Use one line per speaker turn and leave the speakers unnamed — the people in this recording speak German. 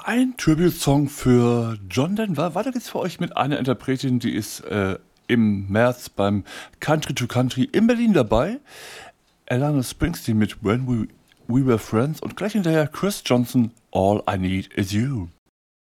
Ein Tribute-Song für John Denver. Weiter geht's für euch mit einer Interpretin, die ist im März beim Country to Country in Berlin dabei. Alana Springsteen mit When We Were Friends und gleich hinterher Chris Johnson, All I Need Is You.